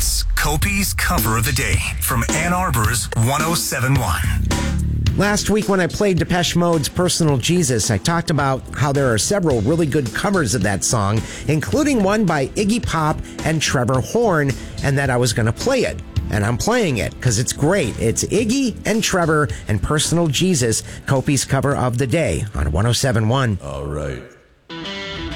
It's Kopi's Cover of the Day from Ann Arbor's 107.1. Last week when I played Depeche Mode's Personal Jesus, I talked about how there are several really good covers of that song, including one by Iggy Pop and Trevor Horn, and that I was going to play it. And I'm playing it because it's great. It's Iggy and Trevor and Personal Jesus, Kopi's Cover of the Day on 107.1. All right.